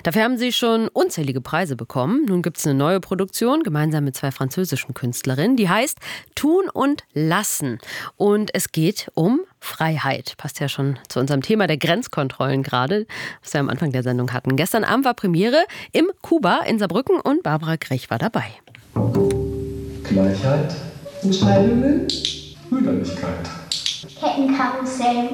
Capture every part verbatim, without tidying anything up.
Dafür haben sie schon unzählige Preise bekommen. Nun gibt es eine neue Produktion, gemeinsam mit zwei französischen Künstlerinnen, die heißt Tun und Lassen. Und es geht um Freiheit. Passt ja schon zu unserem Thema der Grenzkontrollen gerade, was wir am Anfang der Sendung hatten. Gestern Abend war Premiere im Kuba in Saarbrücken und Barbara Grech war dabei. Gleichheit, Entscheidungen, Brüderlichkeit. Kettenkarussell.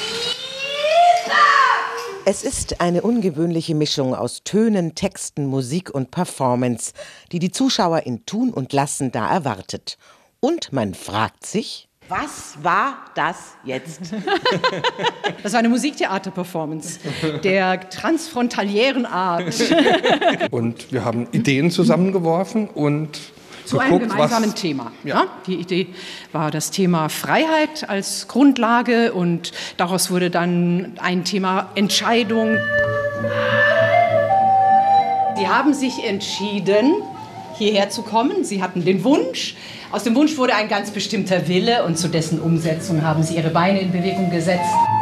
Es ist eine ungewöhnliche Mischung aus Tönen, Texten, Musik und Performance, die die Zuschauer in Tun und Lassen da erwartet. Und man fragt sich, was war das jetzt? Das war eine Musiktheater-Performance der transfrontalieren Art. Und wir haben Ideen zusammengeworfen und zu einem gemeinsamen was, Thema. Ja. Ja, die Idee war das Thema Freiheit als Grundlage und daraus wurde dann ein Thema Entscheidung. Sie haben sich entschieden, hierher zu kommen. Sie hatten den Wunsch. Aus dem Wunsch wurde ein ganz bestimmter Wille und zu dessen Umsetzung haben Sie Ihre Beine in Bewegung gesetzt.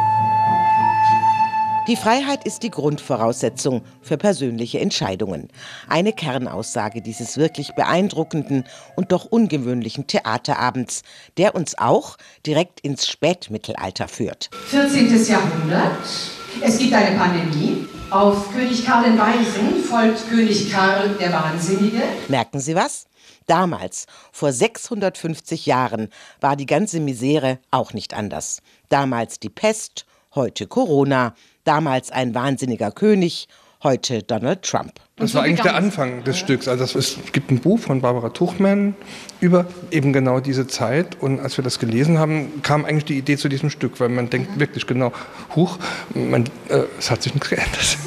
Die Freiheit ist die Grundvoraussetzung für persönliche Entscheidungen. Eine Kernaussage dieses wirklich beeindruckenden und doch ungewöhnlichen Theaterabends, der uns auch direkt ins Spätmittelalter führt. vierzehntes Jahrhundert. Es gibt eine Pandemie. Auf König Karl den Weisen folgt König Karl der Wahnsinnige. Merken Sie was? Damals, vor sechshundertfünfzig Jahren, war die ganze Misere auch nicht anders. Damals die Pest, heute Corona. Damals ein wahnsinniger König, heute Donald Trump. Das war eigentlich der Anfang des Stücks. Also es gibt ein Buch von Barbara Tuchman über eben genau diese Zeit. Und als wir das gelesen haben, kam eigentlich die Idee zu diesem Stück, weil man denkt wirklich genau, huch, man, äh, es hat sich nichts geändert.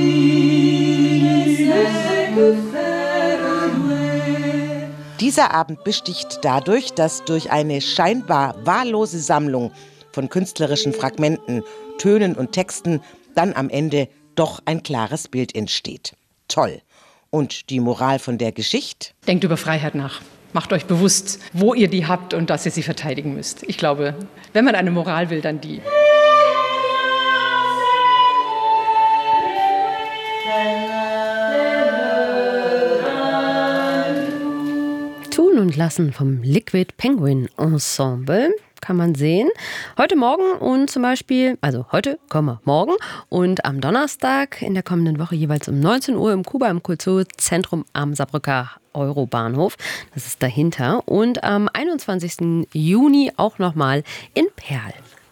Dieser Abend besticht dadurch, dass durch eine scheinbar wahllose Sammlung von künstlerischen Fragmenten, Tönen und Texten dann am Ende doch ein klares Bild entsteht. Toll. Und die Moral von der Geschichte? Denkt über Freiheit nach. Macht euch bewusst, wo ihr die habt und dass ihr sie verteidigen müsst. Ich glaube, wenn man eine Moral will, dann die. Tun und Lassen vom Liquid Penguin Ensemble kann man sehen. Heute Morgen und zum Beispiel, also heute, Komma, morgen und am Donnerstag in der kommenden Woche jeweils um neunzehn Uhr im Kuba im Kulturzentrum am Saarbrücker Eurobahnhof. Das ist dahinter. Und am einundzwanzigsten Juni auch nochmal in Perl.